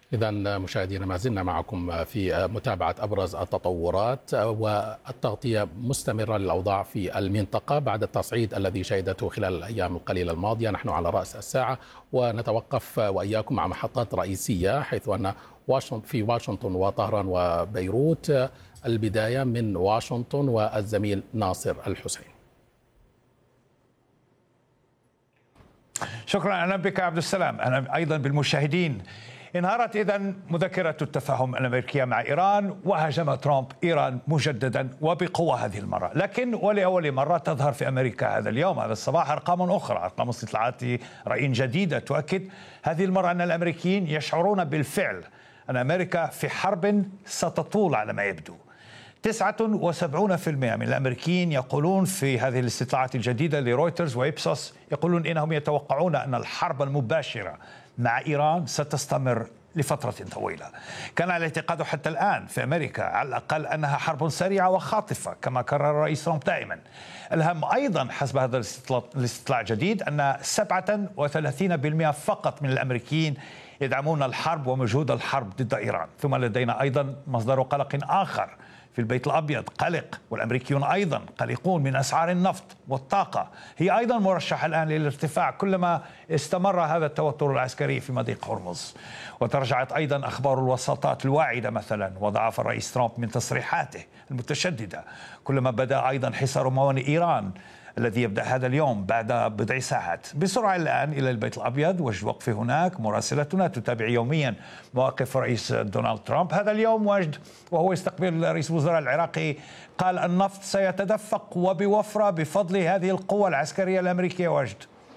إذا مشاهدينا ما زلنا معكم في متابعة أبرز التطورات والتغطية مستمرة للأوضاع في المنطقة بعد التصعيد الذي شهدته خلال الأيام القليلة الماضية. نحن على رأس الساعة ونتوقف وإياكم مع محطات رئيسية، حيث أن في واشنطن وطهران وبيروت. البداية من واشنطن والزميل ناصر الحسين. شكرا. أهلا بك عبد السلام، أهلا أيضا بالمشاهدين. انهارت إذن مذكرة التفاهم الأمريكية مع إيران، وهاجم ترامب إيران مجددا وبقوة هذه المرة، لكن ولأول مرة تظهر في أمريكا هذا اليوم هذا الصباح أرقام أخرى، أرقام استطلاعات رأي جديدة تؤكد هذه المرة أن الأمريكيين يشعرون بالفعل أن أمريكا في حرب ستطول على ما يبدو. 79% من الأمريكيين يقولون في هذه الاستطلاعات الجديدة لرويترز وإبسوس، يقولون إنهم يتوقعون أن الحرب المباشرة مع إيران ستستمر لفترة طويلة. كان الاعتقاد حتى الآن في أمريكا على الأقل أنها حرب سريعة وخاطفة كما كرر الرئيس ترامب دائما. الهم أيضا حسب هذا الاستطلاع الجديد أن 37% فقط من الأمريكيين يدعمون الحرب ومجهود الحرب ضد إيران. ثم لدينا أيضا مصدر قلق آخر في البيت الأبيض، قلق والأمريكيون أيضا قلقون من أسعار النفط والطاقة، هي أيضا مرشحة الآن للارتفاع كلما استمر هذا التوتر العسكري في مضيق هرمز. وترجعت أيضا أخبار الوساطات الواعدة مثلا، وضعف الرئيس ترامب من تصريحاته المتشددة كلما بدأ أيضا حصار موانئ إيران الذي يبدأ هذا اليوم بعد بضع ساعات. بسرعة الآن إلى البيت الأبيض، وجد وقفي هناك، مراسلتنا تتابع يوميا مواقف رئيس دونالد ترامب. هذا اليوم وجد وهو يستقبل رئيس الوزراء العراقي قال النفط سيتدفق وبوفرة بفضل هذه القوة العسكرية الأمريكية. وجد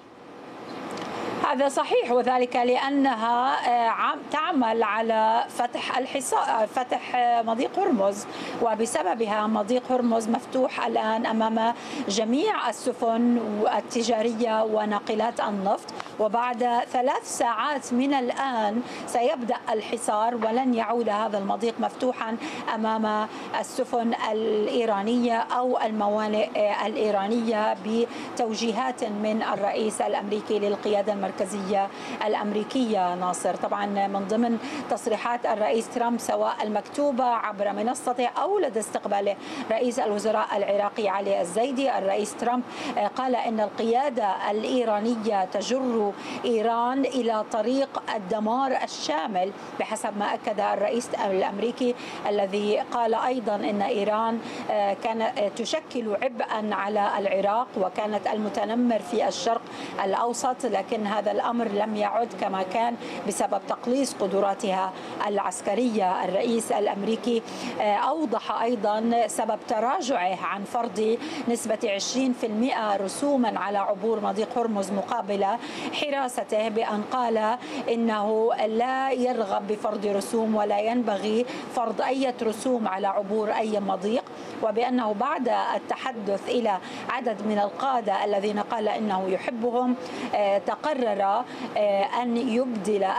هذا صحيح، وذلك لأنها تعمل على فتح مضيق هرمز، وبسببها مضيق هرمز مفتوح الآن أمام جميع السفن التجارية وناقلات النفط، وبعد 3 ساعات من الآن سيبدأ الحصار ولن يعود هذا المضيق مفتوحا أمام السفن الإيرانية أو الموانئ الإيرانية بتوجيهات من الرئيس الأمريكي للقيادة المركزية الأمريكية. ناصر، طبعا من ضمن تصريحات الرئيس ترامب سواء المكتوبة عبر منصته أو لدى استقباله رئيس الوزراء العراقي علي الزيدي، الرئيس ترامب قال إن القيادة الإيرانية تجر إيران إلى طريق الدمار الشامل، بحسب ما أكد الرئيس الأمريكي الذي قال أيضا إن إيران كانت تشكل عبئا على العراق وكانت المتنمر في الشرق الأوسط، لكن هذا الأمر لم يعد كما كان بسبب تقليص قدراتها العسكرية. الرئيس الأمريكي أوضح أيضا سبب تراجعه عن فرض نسبة 20% رسوما على عبور مضيق هرمز مقابل حراسته، بأن قال إنه لا يرغب بفرض رسوم ولا ينبغي فرض أي رسوم على عبور أي مضيق، وبأنه بعد التحدث إلى عدد من القادة الذين قال إنه يحبهم تقرر أن يبدل